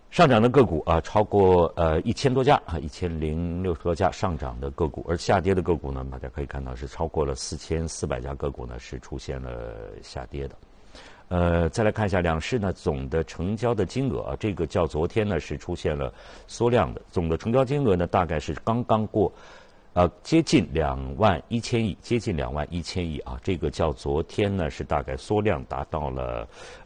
上涨的个股啊，超过1000多家啊，1060多家上涨的个股，而下跌的个股呢，大家可以看到是超过了4400家个股呢，是出现了下跌的。再来看一下两市呢总的成交的金额啊，这个较昨天呢是出现了缩量的，总的成交金额呢大概是刚刚过接近21000亿，接近21000亿啊，这个较昨天呢是大概缩量达到了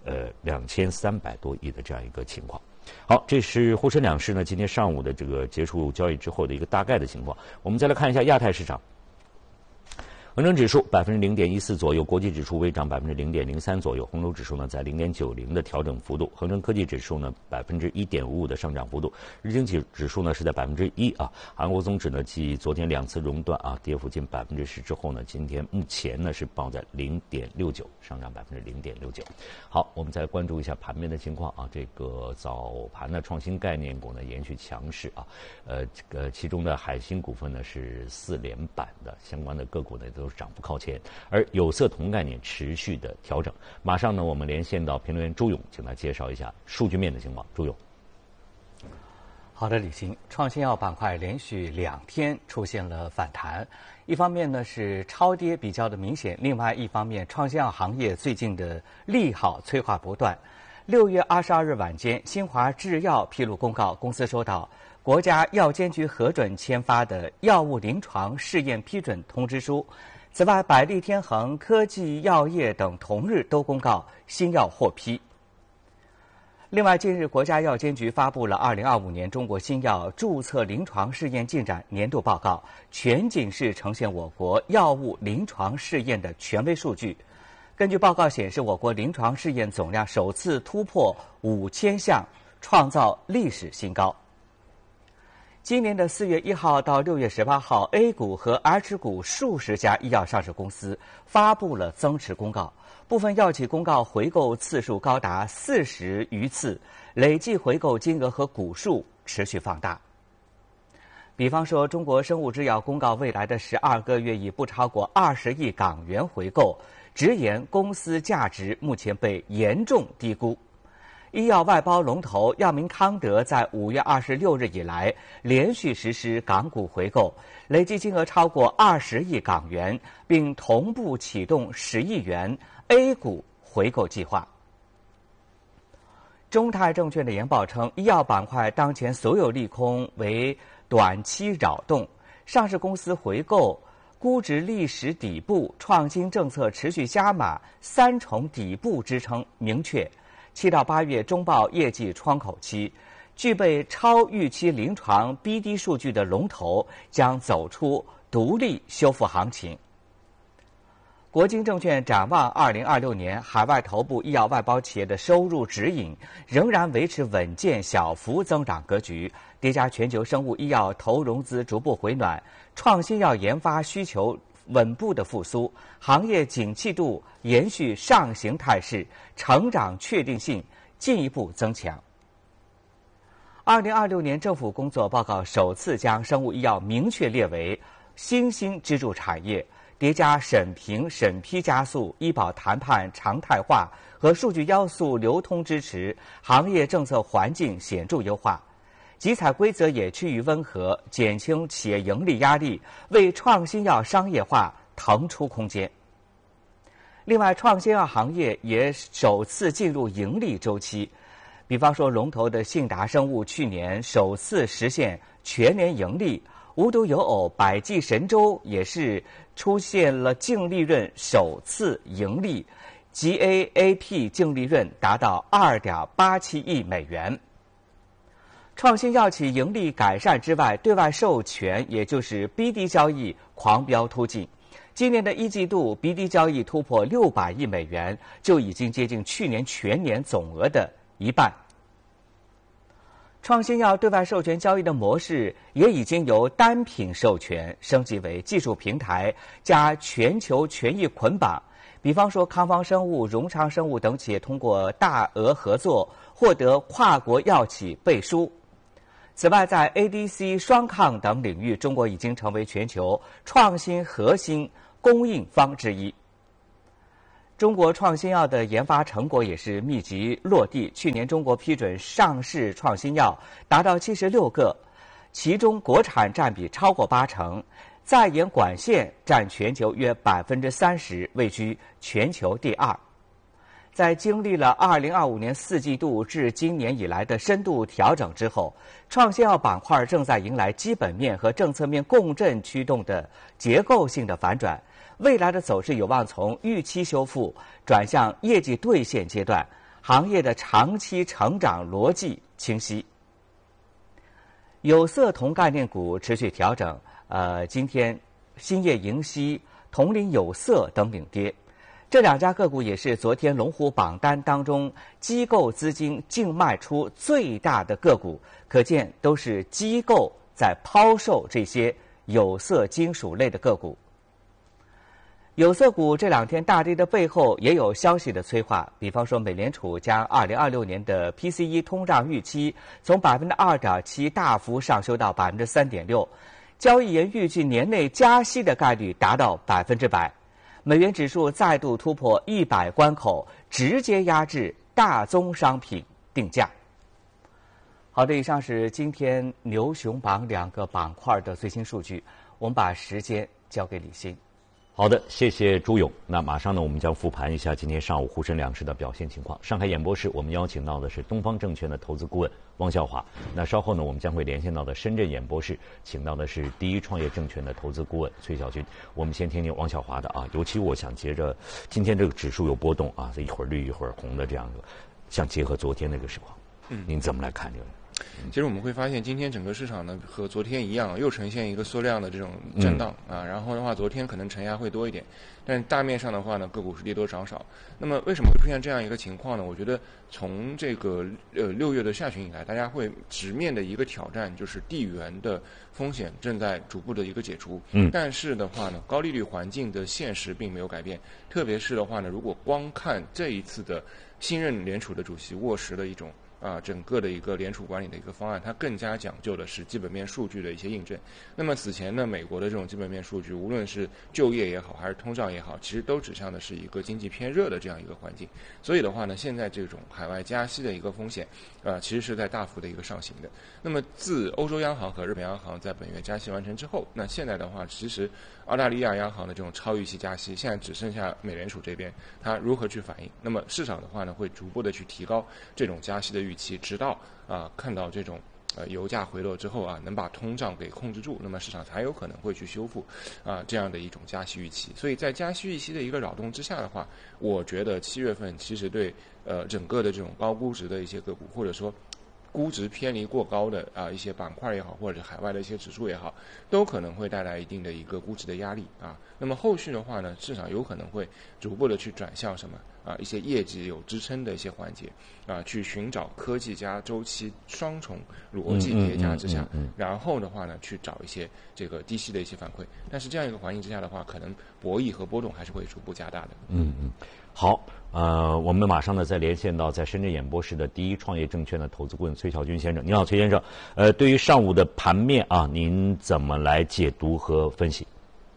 2300多亿的这样一个情况。好，这是沪深两市呢今天上午的这个结束交易之后的一个大概的情况。我们再来看一下亚太市场。恒生指数0.14%左右，国际指数微涨0.03%左右，红筹指数呢在0.90的调整幅度，恒生科技指数呢1.55%的上涨幅度，日经指数呢是在1%啊。韩国综指呢继昨天2次熔断啊，跌幅近10%之后呢，今天目前呢是报在0.69，上涨0.69%。好，我们再关注一下盘面的情况啊，这个早盘的创新概念股呢延续强势啊，其中的海星股份呢是4连板的，相关的个股呢都是涨幅靠前，而有色铜概念持续的调整。马上呢，我们连线到评论员朱勇，请他介绍一下数据面的情况。朱勇， 好的，李欣，创新药板块连续2天出现了反弹，一方面呢是超跌比较的明显，另外一方面创新药行业最近的利好催化不断。6月22日晚间，新华制药披露公告，公司收到国家药监局核准签发的药物临床试验批准通知书。此外，百利天恒、科技药业等同日都公告新药获批。另外，近日国家药监局发布了2025年中国新药注册临床试验进展年度报告，全景式呈现我国药物临床试验的权威数据。根据报告显示，我国临床试验总量首次突破5000项，创造历史新高。今年的4月1号到6月18号 ，A 股和 H 股数十家医药上市公司发布了增持公告，部分药企公告回购次数高达40余次，累计回购金额和股数持续放大。比方说，中国生物制药公告未来的12个月以不超过20亿港元回购，直言公司价值目前被严重低估。医药外包龙头药明康德在5月26日以来连续实施港股回购，累计金额超过20亿港元，并同步启动10亿元 A 股回购计划。中泰证券的研报称，医药板块当前所有利空为短期扰动，上市公司回购、估值历史底部、创新政策持续加码3重底部支撑明确。7到8月中报业绩窗口期，具备超预期临床 BD 数据的龙头将走出独立修复行情。国金证券展望2026年海外头部医药外包企业的收入指引仍然维持稳健小幅增长格局，叠加全球生物医药投融资逐步回暖，创新药研发需求稳步的复苏，行业景气度延续上行态势，成长确定性进一步增强。2026年政府工作报告首次将生物医药明确列为新兴支柱产业，叠加审评审批加速、医保谈判常态化和数据要素流通支持，行业政策环境显著优化。集采规则也趋于温和，减轻企业盈利压力，为创新药商业化腾出空间。另外，创新药行业也首次进入盈利周期，比方说龙头的信达生物去年首次实现全年盈利，无独有偶，百济神州也是出现了净利润首次盈利 ，GAAP 净利润达到2.87亿美元。创新药企盈利改善之外，对外授权也就是 BD 交易狂飙突进。今年的1季度 BD 交易突破600亿美元，就已经接近去年全年总额的一半。创新药对外授权交易的模式也已经由单品授权升级为技术平台加全球权益捆绑。比方说，康方生物、荣昌生物等企业通过大额合作获得跨国药企背书。此外，在 ADC、双抗等领域，中国已经成为全球创新核心供应方之一。 中国创新药的研发成果也是密集落地。去年中国批准上市创新药达到76个，其中国产占比超过80%，在研管线占全球约30%，位居全球第2。在经历了2025年4季度至今年以来的深度调整之后，创新药板块正在迎来基本面和政策面共振驱动的结构性的反转。未来的走势有望从预期修复转向业绩兑现阶段，行业的长期成长逻辑清晰。有色铜概念股持续调整，今天兴业盈稀、铜陵有色等领跌。这2家个股也是昨天龙虎榜单当中机构资金净卖出最大的个股，可见都是机构在抛售这些有色金属类的个股。有色股这2天大跌的背后也有消息的催化，比方说美联储将2026年的 PCE 通胀预期从 2.7% 大幅上修到 3.6%， 交易员预计年内加息的概率达到100%，美元指数再度突破100关口，直接压制大宗商品定价。好的，以上是今天牛熊榜2个板块的最新数据，我们把时间交给李欣。 好的，谢谢朱勇。那马上呢，我们将复盘一下今天上午沪深两市的表现情况。上海演播室，我们邀请到的是东方证券的投资顾问汪笑华。那稍后呢，我们将会连线到的深圳演播室，请到的是第一创业证券的投资顾问崔小军。我们先听听汪笑华的啊，尤其我想接着今天这个指数有波动啊，一会儿绿一会儿红的这样的，想结合昨天那个实况，您怎么来看这个？ 其实我们会发现，今天整个市场呢和昨天一样，又呈现一个缩量的这种震荡啊。然后的话，昨天可能承压会多一点，但大面上的话呢，个股是跌多涨少。那么为什么会出现这样一个情况呢？我觉得从这个6月的下旬以来，大家会直面的一个挑战就是地缘的风险正在逐步的一个解除。但是的话呢，高利率环境的现实并没有改变。特别是的话呢，如果光看这一次的新任联储的主席沃什的一种整个的一个联储管理的一个方案，它更加讲究的是基本面数据的一些印证。那么此前呢，美国的这种基本面数据，无论是就业也好，还是通胀也好，其实都指向的是一个经济偏热的这样一个环境。所以的话呢，现在这种海外加息的一个风险，其实是在大幅的一个上行的。那么自欧洲央行和日本央行在本月加息完成之后，那现在的话，其实澳大利亚央行的这种超预期加息，现在只剩下美联储这边它如何去反应。那么市场的话呢，会逐步的去提高这种加息的预期，直到看到这种油价回落之后能把通胀给控制住，那么市场才有可能会去修复这样的一种加息预期。所以在加息预期的一个扰动之下的话，我觉得7月份其实对整个的这种高估值的一些个股，或者说估值偏离过高的一些板块也好，或者海外的一些指数也好，都可能会带来一定的一个估值的压力那么后续的话呢，市场有可能会逐步的去转向什么一些业绩有支撑的一些环节去寻找科技加周期双重逻辑叠加之下，然后的话呢，去找一些这个低息的一些反馈。但是这样一个环境之下的话，可能博弈和波动还是会逐步加大的。 好，我们马上呢再连线到在深圳演播室的第一创业证券的投资顾问崔小军先生。您好，崔先生。对于上午的盘面您怎么来解读和分析？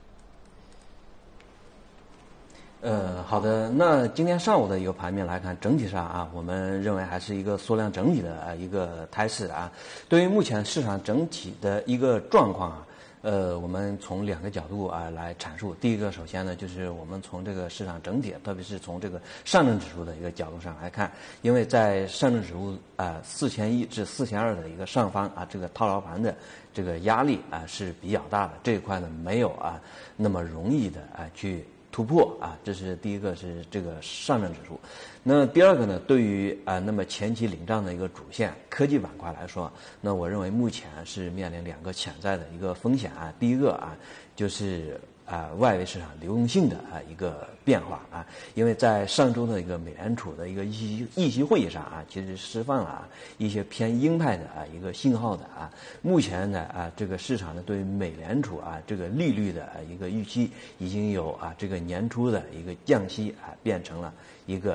好的，那今天上午的一个盘面来看，整体上我们认为还是一个缩量整理的一个态势对于目前市场整体的一个状况我们从2个角度来阐述。第一个，首先呢，就是我们从这个市场整体，特别是从这个上证指数的一个角度上来看，因为在上证指数4100至4200的一个上方这个套牢盘的这个压力是比较大的，这一块呢没有那么容易的去突破这是第一个，是这个上证指数。那第二个呢，对于那么前期领涨的一个主线科技板块来说，那我认为目前是面临2个潜在的一个风险第一个就是外围市场流动性的一个变化因为在上周的一个美联储的一个议息会议上其实释放了一些偏鹰派的一个信号的目前呢这个市场呢对美联储这个利率的一个预期已经有这个年初的一个降息变成了一个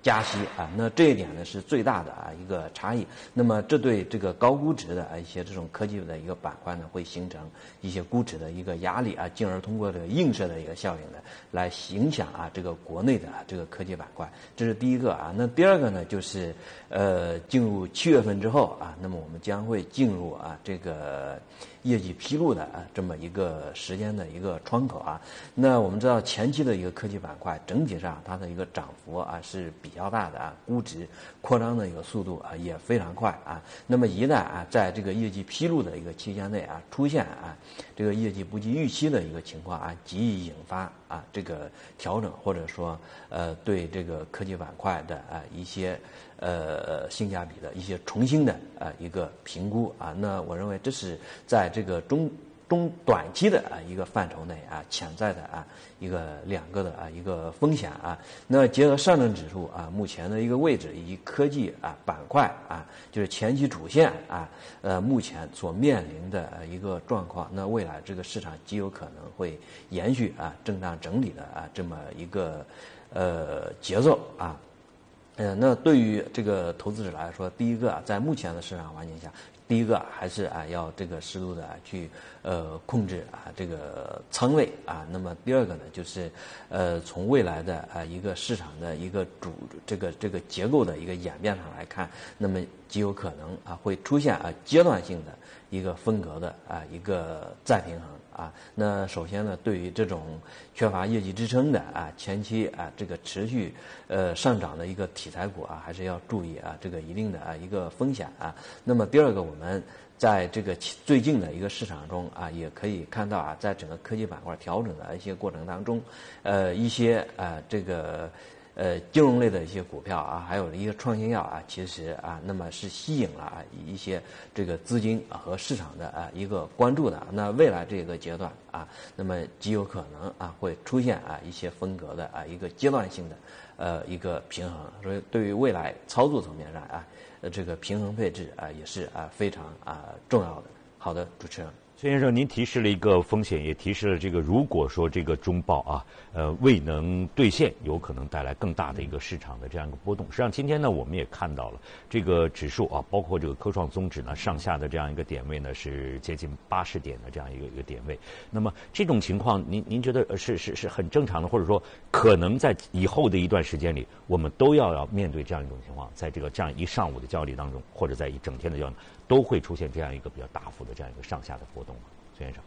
加息啊，那这一点呢是最大的一个差异。那么这对这个高估值的一些这种科技的一个板块呢，会形成一些估值的一个压力啊，进而通过这个映射的一个效应呢，来影响这个国内的这个科技板块。这是第一个啊。那第二个呢，就是进入7月份之后啊，那么我们将会进入这个业绩披露的这么一个时间的一个窗口啊。那我们知道前期的一个科技板块整体上它的一个涨幅是比较大的估值扩张的一个速度也非常快啊。那么一旦在这个业绩披露的一个期间内出现这个业绩不及预期的一个情况极易引发这个调整，或者说对这个科技板块的一些性价比的一些重新的一个评估那我认为这是在这个中短期的一个范畴内潜在的两个的一个风险那结合上证指数目前的一个位置以及科技板块就是前期主线目前所面临的一个状况，那未来这个市场极有可能会延续震荡整理的这么一个节奏那对于这个投资者来说，第一个在目前的市场环境下，第一个还是要这个适度的去控制这个仓位那么第二个呢，就是从未来的一个市场的一个这个结构的一个演变上来看，那么极有可能会出现阶段性的一个风格的一个再平衡那首先呢，对于这种缺乏业绩支撑的前期这个持续上涨的一个题材股还是要注意这个一定的一个风险那么第二个，我们在这个最近的一个市场中也可以看到在整个科技板块调整的一些过程当中一些这个金融类的一些股票还有一些创新药其实那么是吸引了一些这个资金和市场的一个关注的。那未来这个阶段那么极有可能会出现一些风格的一个阶段性的一个平衡。所以对于未来操作层面上这个平衡配置也是非常重要的。好的，主持人。 崔先生，您提示了一个风险，也提示了这个如果说这个中报未能兑现，有可能带来更大的一个市场的这样一个波动。实际上，今天呢，我们也看到了这个指数包括这个科创综指呢，上下的这样一个点位呢是接近80点的这样一个点位。那么这种情况，您觉得是很正常的，或者说可能在以后的一段时间里，我们都要面对这样一种情况，在这样一上午的交易当中，或者在一整天的交易都会出现这样一个比较大幅的这样一个上下的波动吗？崔先生。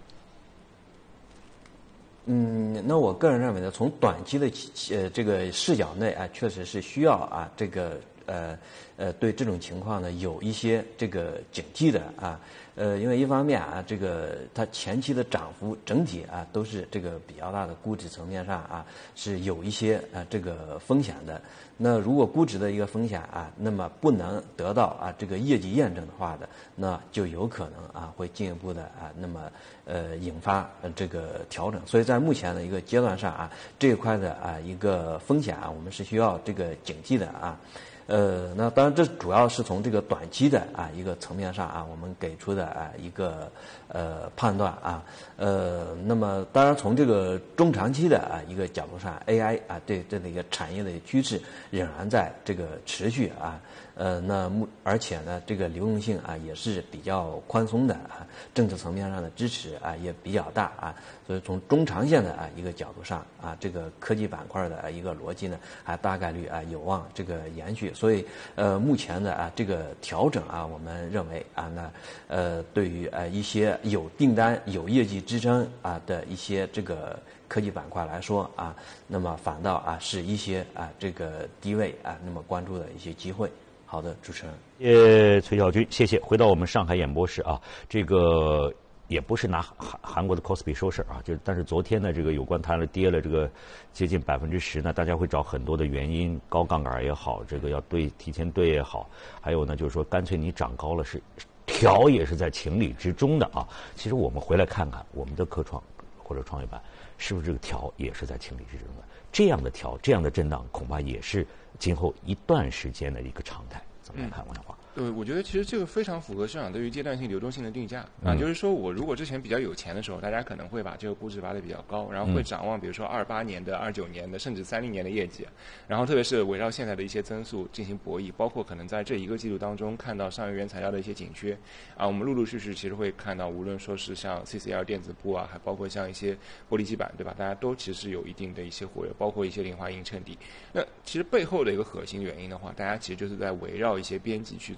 那我个人认为呢，从短期的这个视角内确实是需要这个对这种情况呢有一些这个警惕的因为一方面这个它前期的涨幅整体都是这个比较大的估值层面上是有一些这个风险的。那如果估值的一个风险那么不能得到这个业绩验证的话的，那就有可能会进一步的那么引发这个调整。所以在目前的一个阶段上这一块的一个风险我们是需要这个警惕的那当然这主要是从这个短期的一个层面上我们给出的一个判断那么当然从这个中长期的一个角度上 AI 对这个一个产业的趋势仍然在这个持续而且呢这个流动性也是比较宽松的政策层面上的支持也比较大所以从中长线的一个角度上这个科技板块的一个逻辑呢大概率有望这个延续。所以目前的这个调整我们认为对于一些有订单有业绩支撑的一些这个科技板块来说那么反倒是一些这个低位那么关注的一些机会。好的，主持人。 崔小军，谢谢。回到我们上海演播室这个也不是拿韩国的 Kospi 说事但是昨天呢，这个有关它跌了这个接近10%呢，大家会找很多的原因，高杠杆也好，这个要提前兑也好，还有呢就是说干脆你涨高了是调也是在情理之中的其实我们回来看看我们的科创或者创业板是不是这个调也是在情理之中的，这样的调这样的震荡恐怕也是今后一段时间的一个常态。怎么来看，王小华？ 我觉得其实这个非常符合市场对于阶段性流动性的定价啊，就是说我如果之前比较有钱的时候，大家可能会把这个估值拔得比较高，然后会展望比如说28年的、29年的，甚至30年的业绩，然后特别是围绕现在的一些增速进行博弈，包括可能在这一个季度当中看到上游原材料的一些紧缺啊，我们陆陆续续其实会看到，无论说是像 CCL 电子布啊，还包括像一些玻璃基板，对吧？大家都其实有一定的一些活跃，包括一些磷化银衬底。那其实背后的一个核心原因的话，大家其实就是在围绕一些边际去